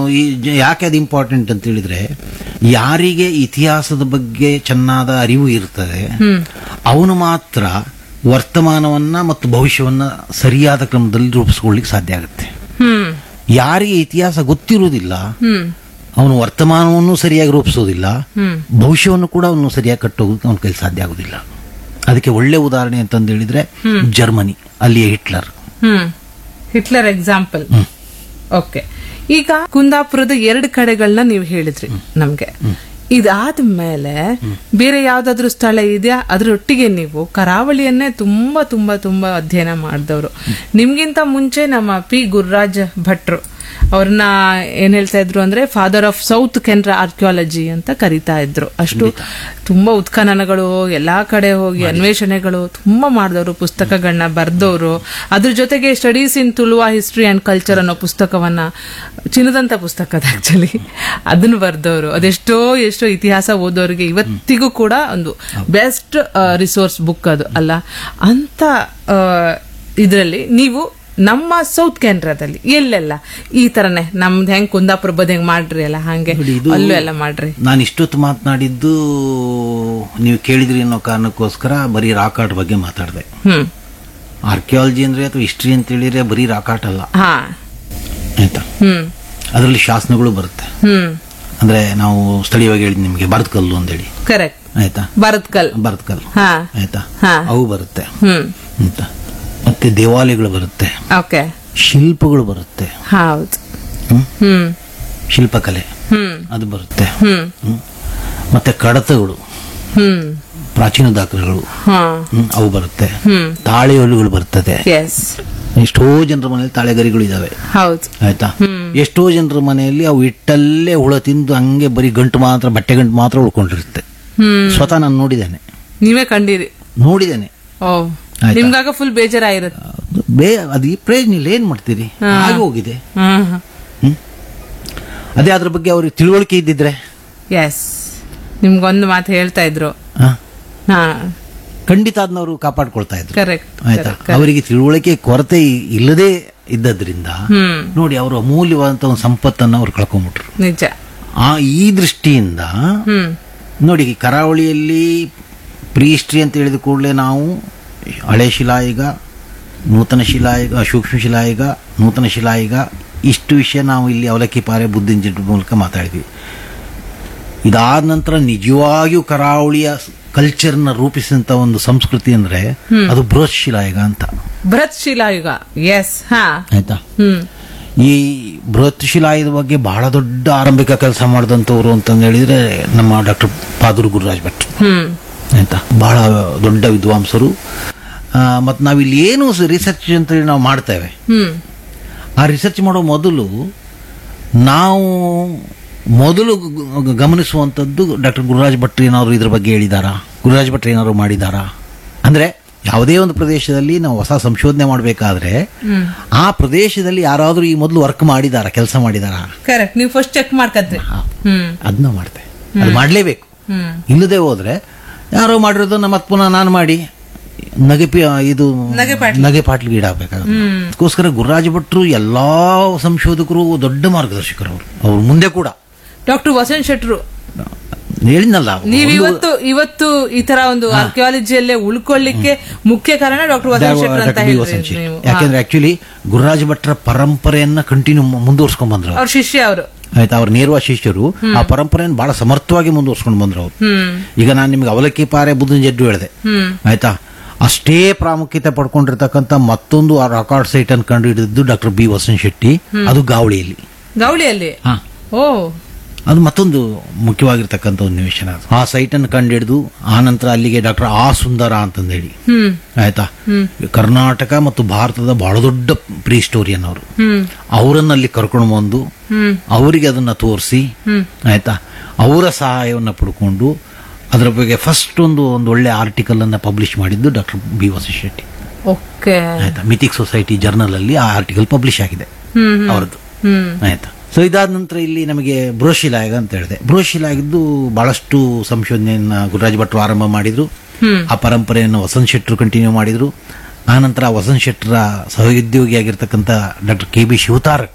ಯಾಕೆ ಅದು ಇಂಪಾರ್ಟೆಂಟ್ ಅಂತ ಹೇಳಿದ್ರೆ, ಯಾರಿಗೆ ಇತಿಹಾಸದ ಬಗ್ಗೆ ಚೆನ್ನಾದ ಅರಿವು ಇರ್ತದೆ ಅವನು ಮಾತ್ರ ವರ್ತಮಾನವನ್ನ ಮತ್ತು ಭವಿಷ್ಯವನ್ನ ಸರಿಯಾದ ಕ್ರಮದಲ್ಲಿ ರೂಪಿಸ್ಕೊಳ್ಳಿಕ್ಕೆ ಸಾಧ್ಯ ಆಗುತ್ತೆ. ಯಾರಿಗೆ ಇತಿಹಾಸ ಗೊತ್ತಿರುವುದಿಲ್ಲ ಅವನು ವರ್ತಮಾನವನ್ನು ಸರಿಯಾಗಿ ರೂಪಿಸೋದಿಲ್ಲ, ಭವಿಷ್ಯವನ್ನು ಕೂಡ ಅವನು ಸರಿಯಾಗಿ ಕಟ್ಟೋದಕ್ಕೆ ಅವನ ಕೈಲಿ ಸಾಧ್ಯ ಆಗುದಿಲ್ಲ. ಅದಕ್ಕೆ ಒಳ್ಳೆ ಉದಾಹರಣೆ ಅಂತಂದು ಹೇಳಿದ್ರೆ ಜರ್ಮನಿ, ಅಲ್ಲಿಯ ಹಿಟ್ಲರ್ ಎಕ್ಸಾಂಪಲ್. ಓಕೆ, ಈಗ ಕುಂದಾಪುರದ 2 ಕಡೆಗಳನ್ನ ನೀವು ಹೇಳಿದ್ರಿ ನಮ್ಗೆ. ಇದಾದ್ಮೇಲೆ ಬೇರೆ ಯಾವ್ದಾದ್ರು ಸ್ಥಳ ಇದೆಯಾ? ಅದರೊಟ್ಟಿಗೆ ನೀವು ಕರಾವಳಿಯನ್ನೇ ತುಂಬಾ ತುಂಬಾ ತುಂಬಾ ಅಧ್ಯಯನ ಮಾಡಿದವರು. ನಿಮ್ಗಿಂತ ಮುಂಚೆ ನಮ್ಮ ಪಿ ಗುರುರಾಜ್ ಭಟ್ರು ಅವ್ರನ್ನ ಏನ್ ಹೇಳ್ತಾ ಇದ್ರು ಅಂದ್ರೆ father of south Canara archaeology ಅಂತ ಕರೀತಾ ಇದ್ರು. ಅಷ್ಟು ತುಂಬಾ ಉತ್ಖನನಗಳು, ಎಲ್ಲಾ ಕಡೆ ಹೋಗಿ ಅನ್ವೇಷಣೆಗಳು ತುಂಬಾ ಮಾಡಿದವರು, ಪುಸ್ತಕಗಳನ್ನ ಬರ್ದವರು. ಅದ್ರ ಜೊತೆಗೆ studies in ತುಳುವಾ history and culture ಅನ್ನೋ ಪುಸ್ತಕವನ್ನ, ಚಿನ್ನದಂತ ಪುಸ್ತಕ ಆಕ್ಚುಲಿ, ಅದನ್ನು ಬರ್ದವರು. ಅದೆಷ್ಟೋ ಇತಿಹಾಸ ಓದೋರಿಗೆ ಇವತ್ತಿಗೂ ಕೂಡ ಒಂದು ಬೆಸ್ಟ್ ರಿಸೋರ್ಸ್ ಬುಕ್ ಅದು ಅಲ್ಲ. ಅಂತ ಇದರಲ್ಲಿ ನೀವು ನಮ್ಮ ಸೌತ್ ಕೆನರಾದಲ್ಲಿ ಎಲ್ಲೆಲ್ಲ ಈ ತರನೇ ನಮ್ದು ಹೆಂಗ್ ಕುಂದಾಪುರ ಬದ್ ಹೆಂಗ್ ಮಾಡ್ರಿ ಅಲ್ಲ ಹಂಗೆ ಅಲ್ಲೂ ಎಲ್ಲ ಮಾಡ್ರಿ. ನಾನು ಇಷ್ಟೊತ್ತು ಮಾತನಾಡಿದ್ದು ನೀವು ಕೇಳಿದ್ರಿ ಅನ್ನೋ ಕಾರಣಕ್ಕೋಸ್ಕರ ಬರೀ ರಾಕ್ ಆರ್ಟ್ ಬಗ್ಗೆ ಮಾತಾಡಿದೆ. ಆರ್ಕಿಯಾಲಜಿ ಅಂದ್ರೆ ಅಥವಾ ಹಿಸ್ಟ್ರಿ ಅಂತ ಹೇಳಿದ್ರೆ ಬರೀ ರಾಕ್ ಆರ್ಟ್ ಅಲ್ಲ, ಆಯ್ತಾ. ಅದರಲ್ಲಿ ಶಾಸನಗಳು ಬರುತ್ತೆ. ಅಂದ್ರೆ ನಾವು ಸ್ಥಳೀಯವಾಗಿ ಹೇಳಿದ್ ನಿಮ್ಗೆ ಭರತ್ ಕಲ್ಲು ಅಂತ ಹೇಳಿ, ಕರೆಕ್ಟ್ ಆಯ್ತಾ, ಭರತ್ ಕಲ್ ಆಯ್ತಾ, ಅವು ಬರುತ್ತೆ ಆಯ್ತಾ. ಮತ್ತೆ ದೇವಾಲಯಗಳು ಬರುತ್ತೆ, ಶಿಲ್ಪಗಳು ಬರುತ್ತೆ, ಹೌದು, ಶಿಲ್ಪಕಲೆ ಅದು ಬರುತ್ತೆ. ಮತ್ತೆ ಕಡತಗಳು, ಪ್ರಾಚೀನ ದಾಖಲೆಗಳು ಅವು ಬರುತ್ತೆ. ತಾಳೆಯೊಲುಗಳು ಬರ್ತದೆ. ಎಷ್ಟೋ ಜನರ ಮನೆಯಲ್ಲಿ ತಾಳೆಗರಿಗಳು ಇದಾವೆ, ಆಯ್ತಾ. ಎಷ್ಟೋ ಜನರ ಮನೆಯಲ್ಲಿ ಅವು ಇಟ್ಟಲ್ಲೇ ಹುಳ ತಿಂದು ಹಂಗೆ ಬರೀ ಗಂಟು ಮಾತ್ರ, ಬಟ್ಟೆ ಗಂಟು ಮಾತ್ರ ಉಳ್ಕೊಂಡಿರುತ್ತೆ. ಸ್ವತಃ ನಾನು ನೋಡಿದ್ದೇನೆ. ನೀವೇ ಕಂಡಿರಿ? ನೋಡಿದ್ದೇನೆ. ನಿಮ್ಗಾಗ ಫುಲ್ ಬೇಜಾರಾಗಿರುತ್ತೆ. ಅದು ಪ್ರಯೋಜನ ಇಲ್ಲ, ಏನ್ ಮಾಡ್ತೀರಿ, ಹಾಗೆ ಹೋಗಿದೆ. ಅದೇ ಅದ್ರ ಬಗ್ಗೆ ಅವ್ರಿಗೆ ತಿಳುವಳಿಕೆ ಇದ್ದಿದ್ರೆ. ಎಸ್, ನಿಮ್ಗೊಂದು ಮಾತು ಹೇಳ್ತಾ ಇದ್ರು, ಖಂಡಿತ ಅದನ್ನವರು ಕಾಪಾಡ್ಕೊಳ್ತಾ ಇದ್ರು. ಕರೆಕ್ಟ್, ಆಯ್ತಾ. ಅವರಿಗೆ ತಿಳುವಳಿಕೆ ಕೊರತೆ ಇಲ್ಲದೆ ಇದ್ದದ್ರಿಂದ ನೋಡಿ ಅವರು ಅಮೂಲ್ಯವಾದಂತ ಒಂದು ಸಂಪತ್ತನ್ನು ಅವ್ರು ಕಳ್ಕೊಂಡ್ಬಿಟ್ರು. ನಿಜ. ಈ ದೃಷ್ಟಿಯಿಂದ ನೋಡಿ, ಕರಾವಳಿಯಲ್ಲಿ ಪ್ರೀಹಿಸ್ಟ್ರಿ ಅಂತ ಹೇಳಿದ ಕೂಡಲೇ ನಾವು ಹಳೆ ಶಿಲಾಯುಗ, ನೂತನ ಶಿಲಾಯುಗ, ಸೂಕ್ಷ್ಮ ಶಿಲಾಯುಗ, ನೂತನ ಶಿಲಾಯುಗ, ಇಷ್ಟು ವಿಷಯ ನಾವು ಇಲ್ಲಿ ಅವಲಕ್ಕಿ ಪಾರೆ ಬುದ್ಧಿಂಜಿನ ಮೂಲಕ ಮಾತಾಡಿದ್ವಿ. ಇದಾದ ನಂತರ ನಿಜವಾಗಿಯೂ ಕರಾವಳಿಯ ಕಲ್ಚರ್ನ ರೂಪಿಸಿದಂತ ಒಂದು ಸಂಸ್ಕೃತಿ ಅಂದ್ರೆ ಅದು ಬೃಹತ್ ಶಿಲಾಯುಗ ಅಂತ. ಬೃಹತ್ ಶಿಲಾಯುಗ, ಎಸ್, ಆಯ್ತಾ. ಈ ಬೃಹತ್ ಶಿಲಾಯುಗದ ಬಗ್ಗೆ ಬಹಳ ದೊಡ್ಡ ಆರಂಭಿಕ ಕೆಲಸ ಮಾಡಿದಂಥವ್ರು ಅಂತಂದು ಹೇಳಿದ್ರೆ ನಮ್ಮ ಡಾಕ್ಟರ್ ಪಾದೂರು ಗುರುರಾಜ್ ಭಟ್ರು, ಆಯ್ತಾ. ಬಹಳ ದೊಡ್ಡ ವಿದ್ವಾಂಸರು. ಮತ್ತು ನಾವಿಲ್ಲಿ ಏನು ರಿಸರ್ಚ್ ಅಂತ ಹೇಳಿ ನಾವು ಮಾಡ್ತೇವೆ, ಆ ರಿಸರ್ಚ್ ಮಾಡೋ ನಾವು ಮೊದಲು ಗಮನಿಸುವಂಥದ್ದು ಡಾಕ್ಟರ್ ಗುರುರಾಜ್ ಭಟ್ರು ಏನಾದ್ರು ಇದ್ರ ಬಗ್ಗೆ ಹೇಳಿದಾರಾ, ಗುರುರಾಜ್ ಭಟ್ರು ಏನಾದ್ರು ಮಾಡಿದಾರಾ. ಅಂದ್ರೆ ಯಾವುದೇ ಒಂದು ಪ್ರದೇಶದಲ್ಲಿ ನಾವು ಹೊಸ ಸಂಶೋಧನೆ ಮಾಡಬೇಕಾದ್ರೆ ಆ ಪ್ರದೇಶದಲ್ಲಿ ಯಾರಾದ್ರೂ ಈ ಮೊದಲು ವರ್ಕ್ ಮಾಡಿದಾರ, ಕೆಲಸ ಮಾಡಿದಾರ, ಕರೆಕ್ಟ್, ನೀವು ಫಸ್ಟ್ ಚೆಕ್ ಮಾಡ್ಕದ್ರಿ, ಅದನ್ನ ಮಾಡ್ತೆ. ಅದು ಮಾಡಲೇಬೇಕು. ಇಲ್ಲದೆ ಹೋದ್ರೆ ಯಾರೋ ಮಾಡಿರೋದನ್ನ ಮತ್ತೆ ಪುನಃ ನಾನು ಮಾಡಿ ನಗೆ ಪಾಟ್ಲಿಗೆ ಈಡಾಗಬೇಕಾಗುತ್ತೆ. ಅದಕ್ಕೋಸ್ಕರ ಗುರುರಾಜ್ ಭಟ್ರು ಎಲ್ಲಾ ಸಂಶೋಧಕರು ದೊಡ್ಡ ಮಾರ್ಗದರ್ಶಕರು. ಅವ್ರು ಮುಂದೆ ಕೂಡ ಡಾಕ್ಟರ್ ವಸಂತ್ ಶೆಟ್ರು ಹೇಳಿದ್ನಲ್ಲ, ನೀವು ಇವತ್ತು ಈ ತರ ಒಂದು ಆರ್ಕಿಯಾಲಜಿಯಲ್ಲೇ ಉಳ್ಕೊಳ್ಳಿಕ್ಕೆ ಮುಖ್ಯ ಕಾರಣ ಡಾಕ್ಟರ್ ವಸಂತ್ ಶೆಟ್ರು ಅಂತ ಹೇಳಿದ್ರಿ. ಯಾಕೆಂದ್ರೆ ಆಕ್ಚುಲಿ ಗುರುರಾಜ್ ಭಟ್ರ ಪರಂಪರೆಯನ್ನ ಕಂಟಿನ್ಯೂ ಮುಂದುವರ್ಸ್ಕೊಂಡ್ ಬಂದ್ರು. ಅವ್ರ ಶಿಷ್ಯ ಅವರು, ಆಯ್ತಾ. ಅವ್ರ ನೇರವಾದ ಶಿಷ್ಯರು ಆ ಪರಂಪರೆಯನ್ನು ಬಹಳ ಸಮರ್ಥವಾಗಿ ಮುಂದುವರ್ಸ್ಕೊಂಡು ಬಂದ್ರು ಅವರು. ಈಗ ನಾನು ನಿಮ್ಗೆ ಅವಲಕ್ಕಿ ಪಾರೆ ಬುದ್ಧನ ಜಡ್ಡು ಹೇಳಿದೆ, ಆಯ್ತಾ. ಅಷ್ಟೇ ಪ್ರಾಮುಖ್ಯತೆ ಪಡ್ಕೊಂಡಿರ್ತಕ್ಕಂಥ ಮತ್ತೊಂದು ರೆಕಾರ್ಡ್ ಸೈಟ್ ಅನ್ನು ಕಂಡು ಹಿಡಿದಿದ್ದು ಡಾಕ್ಟರ್ ಬಿ ವಸಂತ್ ಶೆಟ್ಟಿ, ಅದು ಗಾವಳಿಯಲ್ಲಿ. ಓ, ಅದು ಮತ್ತೊಂದು ಮುಖ್ಯವಾಗಿರ್ತಕ್ಕಂಥ ಒಂದು ನಿವೇಶನ. ಆ ಸೈಟ್ ಅನ್ನು ಕಂಡುಹಿಡಿದು ಆ ನಂತರ ಅಲ್ಲಿಗೆ ಡಾಕ್ಟರ್ ಸುಂದರ ಅಂತಂದೇಳಿ, ಆಯ್ತಾ, ಕರ್ನಾಟಕ ಮತ್ತು ಭಾರತದ ಬಹಳ ದೊಡ್ಡ ಪ್ರೀ ಸ್ಟೋರಿಯನ್ ಅವರು, ಅವರನ್ನ ಅಲ್ಲಿ ಕರ್ಕೊಂಡು ಬಂದು ಅವರಿಗೆ ಅದನ್ನ ತೋರಿಸಿ, ಆಯ್ತಾ, ಅವರ ಸಹಾಯವನ್ನ ಪಡ್ಕೊಂಡು ಅದರ ಬಗ್ಗೆ ಫಸ್ಟ್ ಒಂದು ಒಳ್ಳೆ ಆರ್ಟಿಕಲ್ ಅನ್ನ ಪಬ್ಲಿಷ್ ಮಾಡಿದ್ದು ಡಾಕ್ಟರ್ ಬಿ ವಸಂತ್ ಶೆಟ್ಟಿ, ಆಯ್ತಾ. ಮಿಥಿಕ್ ಸೊಸೈಟಿ ಜರ್ನಲ್ ಅಲ್ಲಿ ಆ ಆರ್ಟಿಕಲ್ ಪಬ್ಲಿಷ್ ಆಗಿದೆ ಅವರದ್ದು, ಆಯ್ತಾ. ಸೊ ಇದಾದ ನಂತರ ಇಲ್ಲಿ ನಮಗೆ ಬೃಹಶಿಲಾಯುಗ ಅಂತ ಹೇಳಿದೆ. ಬೃಹಶಿಲಾಗಿದ್ದು ಬಹಳಷ್ಟು ಸಂಶೋಧನೆಯನ್ನ ಗುರುರಾಜ್ ಭಟ್ರು ಆರಂಭ ಮಾಡಿದ್ರು. ಆ ಪರಂಪರೆಯನ್ನು ವಸಂತ್ ಶೆಟ್ರು ಕಂಟಿನ್ಯೂ ಮಾಡಿದ್ರು. ಆ ನಂತರ ವಸಂತ್ ಶೆಟ್ಟರ ಸಹೋದ್ಯೋಗಿಯಾಗಿರ್ತಕ್ಕಂಥ ಡಾಕ್ಟರ್ ಕೆ ಬಿ ಶಿವತಾರಕ್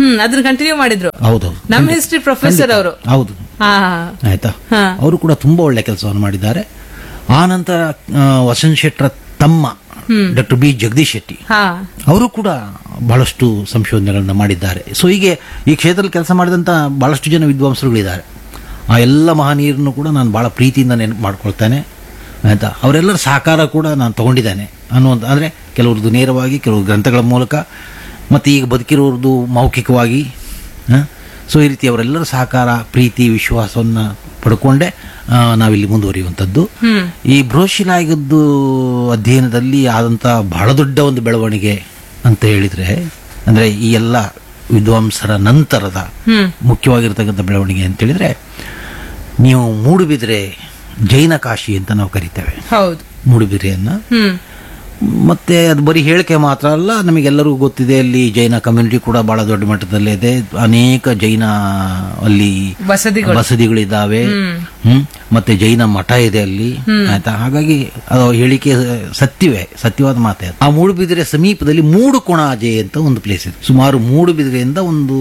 ಅದನ್ನ ಕಂಟಿನ್ಯೂ ಮಾಡಿದ್ರು ಹೌದೌದು, ನಮ್ಮ ಹಿಸ್ಟ್ರಿ ಪ್ರೊಫೆಸರ್ ಅವರು. ಹೌದು, ಹಾ ಆಯ್ತಾ. ಹಾ. ಅವರು ಕೂಡ ತುಂಬಾ ಒಳ್ಳೆ ಕೆಲಸವನ್ನು ಮಾಡಿದ್ದಾರೆ. ಆ ನಂತರ ವಸಂತ್ ಶೆಟ್ಟರ ತಮ್ಮ ಡಾಕ್ಟರ್ ಬಿ ಜಗದೀಶ್ ಶೆಟ್ಟಿ ಹಾ ಅವರು ಕೂಡ ಬಹಳಷ್ಟು ಸಂಶೋಧನೆಗಳನ್ನ ಮಾಡಿದ್ದಾರೆ. ಸೊ ಹೀಗೆ ಈ ಕ್ಷೇತ್ರದಲ್ಲಿ ಕೆಲಸ ಮಾಡಿದಂತ ಬಹಳಷ್ಟು ಜನ ವಿದ್ವಾಂಸರುಗಳಿದ್ದಾರೆ. ಆ ಎಲ್ಲ ಮಹನೀಯರನ್ನು ಕೂಡ ನಾನು ಬಹಳ ಪ್ರೀತಿಯಿಂದ ನೆನಪು ಮಾಡ್ಕೊಳ್ತೇನೆ, ಆಯ್ತಾ. ಅವರೆಲ್ಲರ ಸಹಕಾರ ಕೂಡ ನಾನು ತಗೊಂಡಿದ್ದೇನೆ ಅನ್ನುವಂಥ, ಅಂದರೆ ಕೆಲವ್ರದ್ದು ನೇರವಾಗಿ, ಕೆಲವು ಗ್ರಂಥಗಳ ಮೂಲಕ, ಮತ್ತು ಈಗ ಬದುಕಿರೋರ್ದು ಮೌಖಿಕವಾಗಿ. ಸೊ ಈ ರೀತಿ ಅವರೆಲ್ಲರ ಸಹಕಾರ, ಪ್ರೀತಿ, ವಿಶ್ವಾಸವನ್ನು ಪಡ್ಕೊಂಡೆ ನಾವಿಲ್ಲಿ ಮುಂದುವರಿಯುವಂಥದ್ದು. ಈ ಬೃಹಶಿಲಾಯುಗದ್ದು ಅಧ್ಯಯನದಲ್ಲಿ ಆದಂಥ ಬಹಳ ದೊಡ್ಡ ಒಂದು ಬೆಳವಣಿಗೆ ಅಂತ ಹೇಳಿದ್ರೆ, ಅಂದರೆ ಈ ಎಲ್ಲ ವಿದ್ವಾಂಸರ ನಂತರದ ಮುಖ್ಯವಾಗಿರ್ತಕ್ಕಂಥ ಬೆಳವಣಿಗೆ ಅಂತ ಹೇಳಿದ್ರೆ, ನೀವು ಮೂಡುಬಿದ್ರೆ ಜೈನ ಕಾಶಿ ಅಂತ ನಾವು ಕರಿತೇವೆ. ಹೌದು, ಮೂಡುಬಿದ್ರೆಯನ್ನ. ಮತ್ತೆ ಅದು ಬರೀ ಹೇಳಿಕೆ ಮಾತ್ರ ಅಲ್ಲ, ನಮಗೆಲ್ಲರಿಗೂ ಗೊತ್ತಿದೆ ಅಲ್ಲಿ ಜೈನ ಕಮ್ಯುನಿಟಿ ಕೂಡ ಬಹಳ ದೊಡ್ಡ ಮಟ್ಟದಲ್ಲಿ ಇದೆ. ಅನೇಕ ಜೈನ ಅಲ್ಲಿ ಬಸದಿಗಳಿದ್ದಾವೆ, ಮತ್ತೆ ಜೈನ ಮಠ ಇದೆ ಅಲ್ಲಿ, ಆಯ್ತಾ. ಹಾಗಾಗಿ ಅದು ಹೇಳಿಕೆ ಸತ್ಯವಾದ ಮಾತೆ. ಆ ಮೂಡುಬಿದಿರೆ ಸಮೀಪದಲ್ಲಿ ಮೂಡುಕೊಣಾಜೆ ಅಂತ ಒಂದು ಪ್ಲೇಸ್ ಇದೆ. ಸುಮಾರು ಮೂಡುಬಿದಿರೆಯಿಂದ ಒಂದು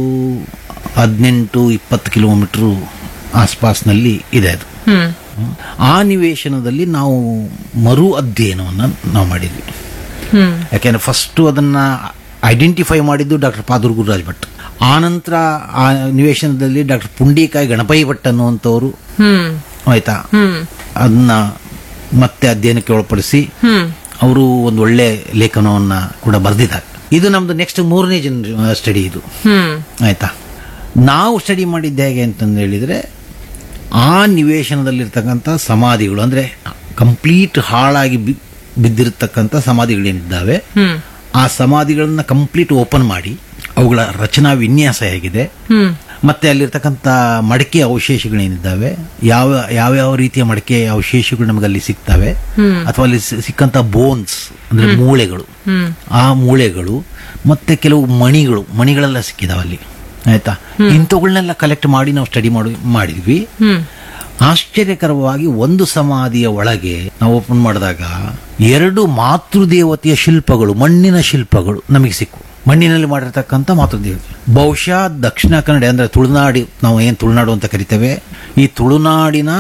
18-20 ಕಿಲೋಮೀಟರ್ ಆಸ್ಪಾಸ್ನಲ್ಲಿ ಇದೆ ಅದು. ಆ ನಿವೇಶನದಲ್ಲಿ ನಾವು ಮರು ಅಧ್ಯಯನವನ್ನು ನಾವು ಮಾಡಿದ್ವಿ. ಯಾಕೆಂದ್ರೆ ಫಸ್ಟ್ ಅದನ್ನ ಐಡೆಂಟಿಫೈ ಮಾಡಿದ್ದು ಡಾಕ್ಟರ್ ಪಾದೂರು ಗುರುರಾಜ್ ಭಟ್. ಆ ನಂತರ ಆ ನಿವೇಶನದಲ್ಲಿ ಡಾಕ್ಟರ್ ಪುಂಡಿಕಾಯಿ ಗಣಪತಿ ಭಟ್ ಅನ್ನುವಂಥವ್ರು, ಆಯ್ತಾ, ಅದನ್ನ ಮತ್ತೆ ಅಧ್ಯಯನಕ್ಕೆ ಒಳಪಡಿಸಿ ಅವರು ಒಂದು ಒಳ್ಳೆ ಲೇಖನವನ್ನ ಕೂಡ ಬರೆದಿದ್ದಾರೆ. ಇದು ನಮ್ದು ನೆಕ್ಸ್ಟ್ 3ನೇ ಸ್ಟಡಿ ಇದು, ಆಯ್ತಾ. ನಾವು ಸ್ಟಡಿ ಮಾಡಿದ್ದೆ ಹೇಗೆ ಅಂತಂದು ಹೇಳಿದ್ರೆ, ಆ ನಿವೇಶನದಲ್ಲಿರ್ತಕ್ಕಂಥ ಸಮಾಧಿಗಳು, ಅಂದ್ರೆ ಕಂಪ್ಲೀಟ್ ಹಾಳಾಗಿ ಬಿದ್ದಿರತಕ್ಕಂಥ ಸಮಾಧಿಗಳೇನಿದ್ದಾವೆ, ಆ ಸಮಾಧಿಗಳನ್ನ ಕಂಪ್ಲೀಟ್ ಓಪನ್ ಮಾಡಿ ಅವುಗಳ ರಚನಾ ವಿನ್ಯಾಸ ಹೇಗಿದೆ, ಮತ್ತೆ ಅಲ್ಲಿರ್ತಕ್ಕಂಥ ಮಡಕೆ ಅವಶೇಷಗಳೇನಿದ್ದಾವೆ, ಯಾವ ರೀತಿಯ ಮಡಕೆ ಅವಶೇಷಗಳು ನಮಗಲ್ಲಿ ಸಿಗ್ತವೆ, ಅಥವಾ ಅಲ್ಲಿ ಸಿಕ್ಕಂತ ಬೋನ್ಸ್ ಅಂದ್ರೆ ಮೂಳೆಗಳು, ಆ ಮೂಳೆಗಳು, ಮತ್ತೆ ಕೆಲವು ಮಣಿಗಳೆಲ್ಲ ಸಿಕ್ಕಿದಾವೆ ಅಲ್ಲಿ, ಆಯ್ತಾ. ಇಂಥವುಗಳನ್ನೆಲ್ಲ ಕಲೆಕ್ಟ್ ಮಾಡಿ ನಾವು ಸ್ಟಡಿ ಮಾಡಿದ್ವಿ. ಆಶ್ಚರ್ಯಕರವಾಗಿ ಒಂದು ಸಮಾಧಿಯ ಒಳಗೆ ನಾವು ಓಪನ್ ಮಾಡಿದಾಗ 2 ಮಾತೃದೇವತೆಯ ಶಿಲ್ಪಗಳು, ಮಣ್ಣಿನ ಶಿಲ್ಪಗಳು ನಮಗೆ ಸಿಕ್ಕು. ಮಣ್ಣಿನಲ್ಲಿ ಮಾಡಿರ್ತಕ್ಕಂಥ ಮಾತೃದೇವತೆ. ಬಹುಶಃ ದಕ್ಷಿಣ ಕನ್ನಡ ಅಂದ್ರೆ ತುಳುನಾಡಿ, ನಾವು ಏನ್ ತುಳುನಾಡು ಅಂತ ಕರಿತೇವೆ, ಈ ತುಳುನಾಡಿನ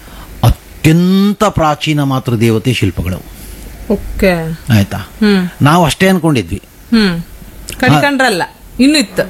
ಅತ್ಯಂತ ಪ್ರಾಚೀನ ಮಾತೃದೇವತೆ ಶಿಲ್ಪಗಳು, ಆಯ್ತಾ. ನಾವು ಅಷ್ಟೇ ಅನ್ಕೊಂಡಿದ್ವಿ, ಇನ್ನಿತ್ತು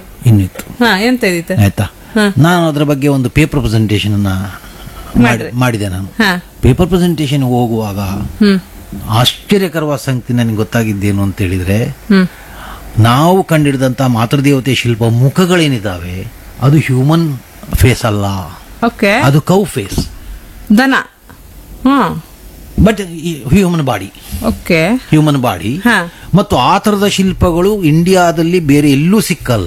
ಆಯ್ತಾ. ನಾನು ಅದರ ಬಗ್ಗೆ ಒಂದು ಪೇಪರ್ ಪ್ರೆಸೆಂಟೇಷನ್ ಮಾಡಿದೆ. ನಾನು ಪೇಪರ್ ಪ್ರೆಸೆಂಟೇಷನ್ ಹೋಗುವಾಗ ಆಶ್ಚರ್ಯಕರವಾದ ಸಂಗತಿ ನನಗೆ ಗೊತ್ತಾಗಿದ್ದೇನು ಅಂತ ಹೇಳಿದ್ರೆ, ನಾವು ಕಂಡಿಡಿದಂತ ಮಾತೃದೇವತೆ ಶಿಲ್ಪ ಮುಖಗಳೇನಿದಾವೆ ಅದು ಹ್ಯೂಮನ್ ಫೇಸ್ ಅಲ್ಲ, ಅದು ಕೌ ಫೇಸ್, ದನ, ಬಟ್ ಹ್ಯೂಮನ್ ಬಾಡಿ. ಮತ್ತು ಆ ತರದ ಶಿಲ್ಪಗಳು ಇಂಡಿಯಾದಲ್ಲಿ ಬೇರೆ ಎಲ್ಲೂ ಸಿಕ್ಕಲ್ಲ.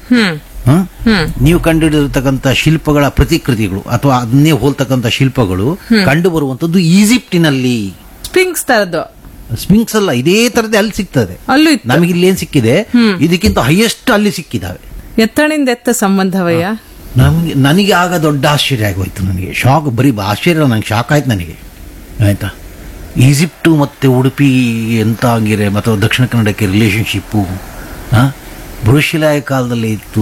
ನೀವು ಕಂಡುಹಿಡಿದಿರ್ತಕ್ಕಂಥ ಶಿಲ್ಪಗಳ ಪ್ರತಿಕೃತಿಗಳು ಅಥವಾ ಅದನ್ನೇ ಹೋಲ್ತಕ್ಕಂಥ ಶಿಲ್ಪಗಳು ಕಂಡು ಬರುವಂತದ್ದು ಈಜಿಪ್ಟಿನಲ್ಲಿ. ಸ್ಪಿಂಕ್ಸ್ ಅಲ್ಲ, ಇದೇ ತರದೇ ಅಲ್ಲಿ ಸಿಗ್ತದೆ. ನಮಗೆ ಇಲ್ಲಿ ಏನ್ ಸಿಕ್ಕಿದೆ, ಇದಕ್ಕಿಂತ ಹೈಯೆಸ್ಟ್ ಅಲ್ಲಿ ಸಿಕ್ಕಿದಾವೆ. ಎತ್ತಣಿಂದ ಎತ್ತ ಸಂಬಂಧವಯ್ಯ. ನನಗೆ ಆಗ ದೊಡ್ಡ ಆಶ್ಚರ್ಯ ಆಗೋಯ್ತು. ನನಗೆ ಶಾಕ್, ಬರೀ ಆಶ್ಚರ್ಯ, ನಂಗೆ ಶಾಕ್ ಆಯ್ತು ನನಗೆ, ಆಯ್ತಾ. ಈಜಿಪ್ಟು ಮತ್ತೆ ಉಡುಪಿ ಎಂತ ಆಗಿರೆ ಮತ್ತು ದಕ್ಷಿಣ ಕನ್ನಡಕ್ಕೆ ರಿಲೇಶನ್ಶಿಪ್ಪು ಬೃಹಶಿಲಾಯ ಕಾಲದಲ್ಲಿ ಇತ್ತು.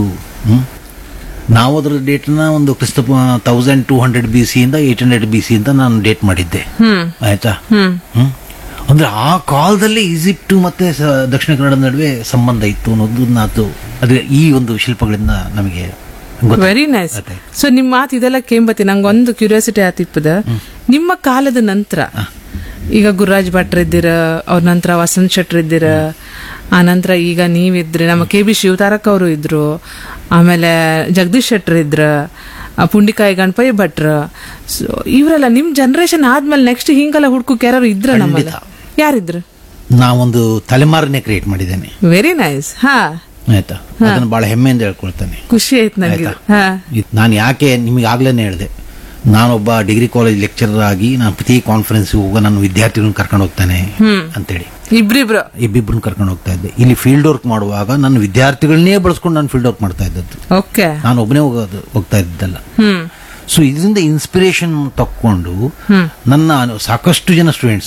ನಾವು ಅದರ ಡೇಟ್ನ ಒಂದು ಕ್ರಿಸ್ತ 1200 BC ಇಂದ 800 BC ಅಂತ ನಾನು ಡೇಟ್ ಮಾಡಿದ್ದೆ, ಆಯ್ತಾ. ಅಂದ್ರೆ ಆ ಕಾಲದಲ್ಲಿ ಈಜಿಪ್ಟು ಮತ್ತೆ ದಕ್ಷಿಣ ಕನ್ನಡದ ನಡುವೆ ಸಂಬಂಧ ಇತ್ತು ಅನ್ನೋದು ಅದೇ ಈ ಒಂದು ಶಿಲ್ಪಗಳಿಂದ ನಮಗೆ ವೆರಿ ನೈಸ್. ಸೊ ನಿಮ್ಮ ಮಾತು ಇದೆಲ್ಲ ಕೇಂಬತಿ ನಂಗೊಂದು ಕ್ಯೂರಿಯಾಸಿಟಿ ಆತಿಪ್ಪದ, ನಿಮ್ಮ ಕಾಲದ ನಂತರ ಈಗ ಗುರುರಾಜ್ ಭಟ್ರು ಇದ್ದೀರ, ಅವ್ರ ನಂತರ ವಸಂತ್ ಶೆಟ್ರು ಇದ್ದೀರ, ಆ ನಂತರ ಈಗ ನೀವಿದ್ರಿ, ನಮ್ಮ KB ಶಿವತಾರಕ್ ಅವರು ಇದ್ರು, ಆಮೇಲೆ ಜಗದೀಶ್ ಶೆಟ್ರು ಇದ್ರ, ಪುಂಡಿಕಾಯಿ ಗಣಪತಿ ಭಟ್ರು. ಸೊ ಇವರೆಲ್ಲ ನಿಮ್ ಜನರೇಷನ್ ಆದ್ಮೇಲೆ ನೆಕ್ಸ್ಟ್ ಹಿಂಗೆಲ್ಲ ಹುಡ್ಕೋಕ್ ಯಾರು ಇದ್ರ? ನಮ್ಮಲ್ಲಿ ಯಾರಿದ್ರು? ನಾವೊಂದು ತಲೆಮಾರನ್ನೇ ಕ್ರಿಯೇಟ್ ಮಾಡಿದ್ದೇನೆ. Very nice. ಆಯ್ತಾ, ಅದನ್ನ ಬಹಳ ಹೆಮ್ಮೆಯಿಂದ ಹೇಳ್ಕೊಳ್ತೇನೆ. ಖುಷಿ ಆಯ್ತು ನನಗೆ. ನಾನು ಯಾಕೆ ನಿಮಗೆ ಆಗ್ಲೇನೆ ಹೇಳಿದೆ, ನಾನೊಬ್ಬ ಡಿಗ್ರಿ ಕಾಲೇಜ್ ಲೆಕ್ಚರರ್ ಆಗಿ ನಾನು ಪ್ರತಿ ಕಾನ್ಫರೆನ್ಸ್ ಹೋಗುವ ನನ್ನ ವಿದ್ಯಾರ್ಥಿಗಳನ್ನ ಕರ್ಕೊಂಡು ಹೋಗ್ತಾನೆ ಅಂತೇಳಿ ಇಬ್ಬಿಬ್ರನ್ನ ಕರ್ಕೊಂಡು ಹೋಗ್ತಾ ಇದ್ದೆ. ಇಲ್ಲಿ ಫೀಲ್ಡ್ ವರ್ಕ್ ಮಾಡುವಾಗ ನನ್ನ ವಿದ್ಯಾರ್ಥಿಗಳನ್ನೇ ಬಳಸ್ಕೊಂಡು ನಾನು ಫೀಲ್ಡ್ ವರ್ಕ್ ಮಾಡ್ತಾ ಇದ್ದದ್ದು, ನಾನು ಒಬ್ಬನೇ ಹೋಗ್ತಾ ಇದ್ದಲ್ಲ. ಸೊ ಇದರಿಂದ ಇನ್ಸ್ಪಿರೇಷನ್ ತಕ್ಕೊಂಡು ನನ್ನ ಸಾಕಷ್ಟು ಜನ ಸ್ಟೂಡೆಂಟ್ಸ್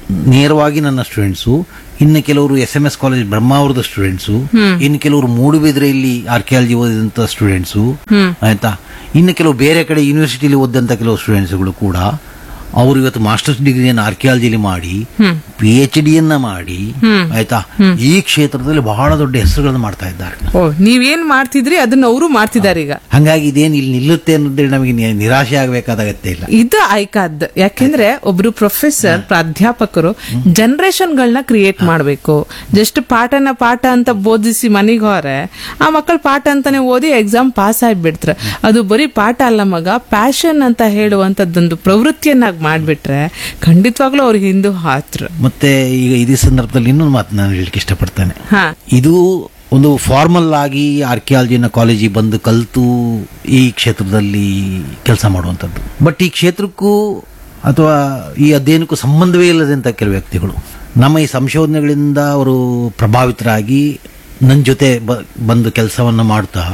ನೇರವಾಗಿ ನನ್ನ ಸ್ಟೂಡೆಂಟ್ಸು, ಇನ್ನು ಕೆಲವರು SMS ಕಾಲೇಜ್ ಬ್ರಹ್ಮಾವರದ ಸ್ಟೂಡೆಂಟ್ಸು, ಇನ್ನು ಕೆಲವರು ಮೂಡುಬಿದ್ರೆಯಲ್ಲಿ ಆರ್ಕಿಯಾಲಜಿ ಓದಿದಂತ ಸ್ಟೂಡೆಂಟ್ಸು, ಆಯ್ತಾ. ಇನ್ನು ಕೆಲವು ಬೇರೆ ಕಡೆ ಯೂನಿವರ್ಸಿಟಿಲಿ ಓದಂತ ಕೆಲವು ಸ್ಟೂಡೆಂಟ್ಸ್ಗಳು ಕೂಡ ಅವರು ಇವತ್ತು ಮಾಸ್ಟರ್ಸ್ ಡಿಗ್ರಿಯನ್ನು ಆರ್ಕಿಯಾಲಜಿಲಿ ಮಾಡಿ PhD ಮಾಡಿ, ಆಯ್ತಾ, ಈ ಕ್ಷೇತ್ರದಲ್ಲಿ ಬಹಳ ದೊಡ್ಡ ಹೆಸರುಗಳನ್ನು ಮಾಡ್ತಾ ಇದ್ದಾರೆ. ನೀವೇನ್ ಮಾಡ್ತಿದ್ರಿ ಅದನ್ನ ಅವರು ಮಾಡ್ತಿದ್ದಾರೆ ಈಗ. ಹಂಗಾಗಿ ಇದೇನು ಇಲ್ಲಿ ನಿಲ್ಲುತ್ತೆ ಅನ್ನೋದೇ ನಮಗೆ ನಿರಾಶೆ ಆಗಬೇಕಾದ ಅಗತ್ಯ ಇಲ್ಲ. ಇದು ಆಯ್ಕಾದ್. ಯಾಕೆಂದ್ರೆ ಒಬ್ರು ಪ್ರೊಫೆಸರ್, ಪ್ರಾಧ್ಯಾಪಕರು ಜನರೇಷನ್ಗಳನ್ನ ಕ್ರಿಯೇಟ್ ಮಾಡಬೇಕು. ಜಸ್ಟ್ ಪಾಠ ಅಂತ ಬೋಧಿಸಿ ಮನೆಗೆ ಹೋರೆ ಆ ಮಕ್ಕಳು ಪಾಠ ಅಂತಾನೆ ಓದಿ ಎಕ್ಸಾಮ್ ಪಾಸ್ ಆಗಿಬಿಡ್ತಾರೆ. ಅದು ಬರೀ ಪಾಠ ಅಲ್ಲ ಮಗ, ಪ್ಯಾಷನ್ ಅಂತ ಹೇಳುವಂತದ್ದೊಂದು ಪ್ರವೃತ್ತಿಯನ್ನಾಗಿ ಮಾಡ್ಬಿಟ್ರೆ ಖಂಡಿತವಾಗ್ಲೂ ಅವ್ರಿಗೆ ಹಿಂದೂ ಹಾತ್ರ. ಮತ್ತೆ ಈಗ ಇದೇ ಸಂದರ್ಭದಲ್ಲಿ ಇನ್ನೊಂದು ಮಾತು ನಾನು ಹೇಳಲಿಕ್ಕೆ ಇಷ್ಟಪಡ್ತೇನೆ. ಇದು ಒಂದು ಫಾರ್ಮಲ್ ಆಗಿ ಆರ್ಕಿಯಾಲಜಿನ ಕಾಲೇಜಿಗೆ ಬಂದು ಕಲಿತು ಈ ಕ್ಷೇತ್ರದಲ್ಲಿ ಕೆಲಸ ಮಾಡುವಂಥದ್ದು. ಬಟ್ ಈ ಕ್ಷೇತ್ರಕ್ಕೂ ಅಥವಾ ಈ ಅಧ್ಯಯನಕ್ಕೂ ಸಂಬಂಧವೇ ಇಲ್ಲದಂತ ಕೆಲವು ವ್ಯಕ್ತಿಗಳು ನಮ್ಮ ಈ ಸಂಶೋಧನೆಗಳಿಂದ ಅವರು ಪ್ರಭಾವಿತರಾಗಿ ನನ್ನ ಜೊತೆ ಬಂದು ಕೆಲಸವನ್ನ ಮಾಡ್ತಾ